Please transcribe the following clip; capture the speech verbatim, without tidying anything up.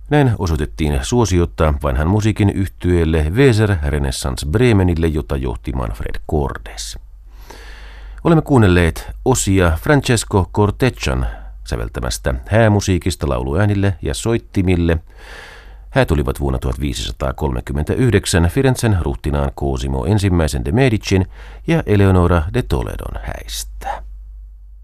Näin osoitettiin suosiota vanhan musiikin yhtyeelle Weser Renaissance Bremenille, jota johti Manfred Cordes. Olemme kuunnelleet osia Francesco Corteccian säveltämästä häämusiikista lauluäänille ja soittimille. Häät olivat vuonna tuhatviisisataakolmekymmentäyhdeksän Firenzen ruhtinaan Cosimo ensimmäisen de Medicin ja Eleonora de Toledon häistä.